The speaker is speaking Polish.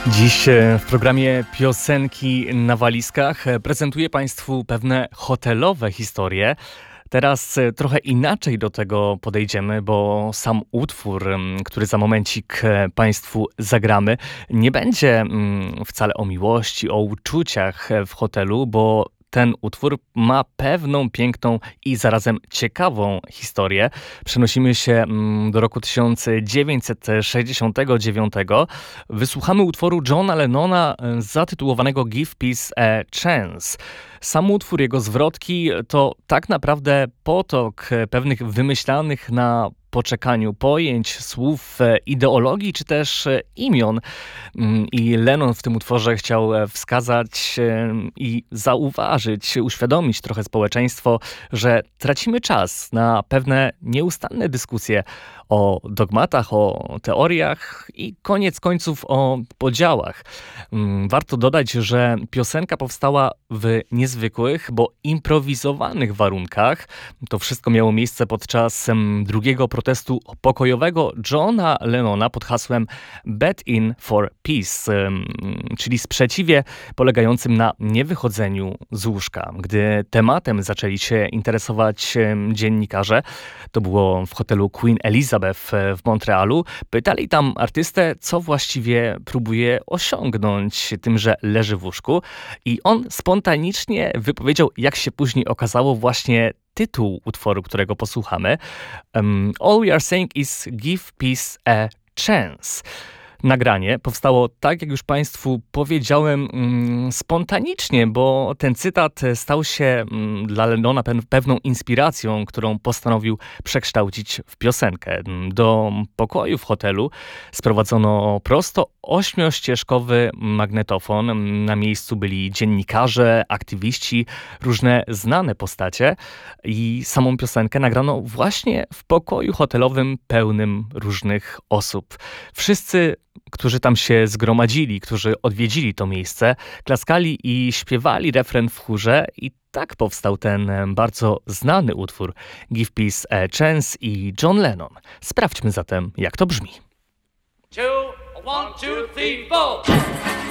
Dziś w programie Piosenki na walizkach prezentuję Państwu pewne hotelowe historie. Teraz trochę inaczej do tego podejdziemy, bo sam utwór, który za momencik Państwu zagramy, nie będzie wcale o miłości, o uczuciach w hotelu, bo ten utwór ma pewną piękną i zarazem ciekawą historię. Przenosimy się do roku 1969. Wysłuchamy utworu Johna Lennona zatytułowanego Give Peace a Chance. Sam utwór, jego zwrotki to tak naprawdę potok pewnych wymyślanych na poczekaniu pojęć, słów, ideologii czy też imion. I Lennon w tym utworze chciał wskazać i zauważyć, uświadomić trochę społeczeństwo, że tracimy czas na pewne nieustanne dyskusje o dogmatach, o teoriach i koniec końców o podziałach. Warto dodać, że piosenka powstała w niezwykłych, bo improwizowanych warunkach. To wszystko miało miejsce podczas drugiego protestu pokojowego Johna Lennona pod hasłem Bed in for Peace, czyli sprzeciwie polegającym na niewychodzeniu z łóżka. Gdy tematem zaczęli się interesować dziennikarze, to było w hotelu Queen Elizabeth w Montrealu, pytali tam artystę, co właściwie próbuje osiągnąć tym, że leży w łóżku, i on spontanicznie wypowiedział, jak się później okazało, właśnie tytuł utworu, którego posłuchamy. All we are saying is give peace a chance. Nagranie powstało, tak jak już Państwu powiedziałem, spontanicznie, bo ten cytat stał się dla Lennona pewną inspiracją, którą postanowił przekształcić w piosenkę. Do pokoju w hotelu sprowadzono prosto 8-ścieżkowy magnetofon. Na miejscu byli dziennikarze, aktywiści, różne znane postacie i samą piosenkę nagrano właśnie w pokoju hotelowym pełnym różnych osób. Wszyscy, którzy tam się zgromadzili, którzy odwiedzili to miejsce, klaskali i śpiewali refren w chórze, i tak powstał ten bardzo znany utwór Give Peace a Chance i John Lennon. Sprawdźmy zatem, jak to brzmi. 2, 1, 2, 3, 4.